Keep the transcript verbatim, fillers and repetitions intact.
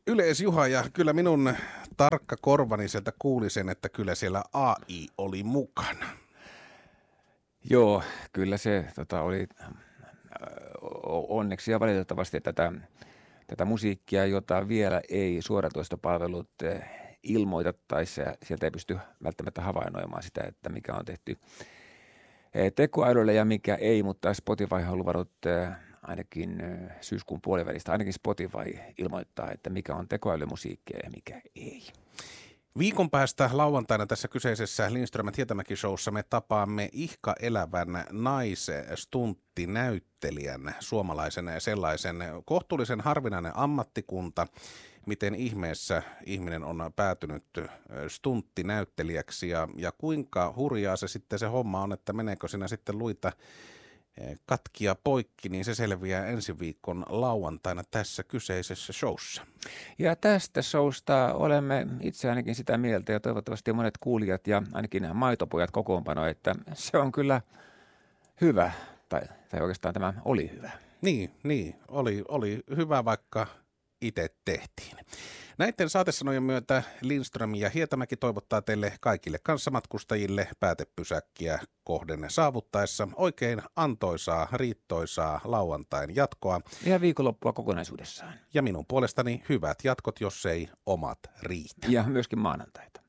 Yleis Juha, ja kyllä minun tarkka korvani sieltä kuuli sen, että kyllä siellä A I oli mukana. Joo, kyllä se tota, oli äh, onneksi ja valitettavasti tätä, tätä musiikkia, jota vielä ei suoratoistopalvelut äh, ilmoita, tai se, sieltä ei pysty välttämättä havainnoimaan sitä, että mikä on tehty äh, tekoälyllä ja mikä ei, mutta Spotify on luvannut äh, ainakin äh, syyskuun puolivälistä, ainakin Spotify ilmoittaa, että mikä on tekoälymusiikkia ja mikä ei. Viikon päästä lauantaina tässä kyseisessä Lindström Hietamäki-showssa me tapaamme ihka elävän naisstunttinäyttelijän, suomalaisen sellaisen kohtuullisen harvinainen ammattikunta. Miten ihmeessä ihminen on päätynyt stunttinäyttelijäksi ja, ja kuinka hurjaa se sitten se homma on, että meneekö siinä sitten luita katkia poikki, niin se selviää ensi viikon lauantaina tässä kyseisessä showssa. Ja tästä showsta olemme itse ainakin sitä mieltä ja toivottavasti monet kuulijat ja ainakin maitopojat kokoonpano, että se on kyllä hyvä, tai, tai oikeastaan tämä oli hyvä. Niin, niin oli, oli hyvä, vaikka itse tehtiin. Näiden saatesanojen myötä Lindström ja Hietamäki toivottaa teille kaikille kanssamatkustajille päätepysäkkiä kohden saavuttaessa oikein antoisaa, riittoisaa lauantain jatkoa. Ja viikonloppua kokonaisuudessaan. Ja minun puolestani hyvät jatkot, jos ei omat riitä. Ja myöskin maanantaita.